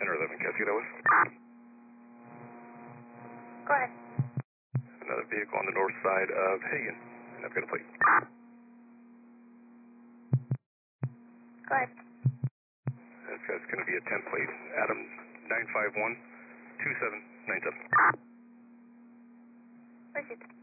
Center 11, can I see that was? Go ahead. Another vehicle on the north side of Hagen, and I've got a plate. Go ahead. That's going to be a 10 plate. Adam 951 2797. Received.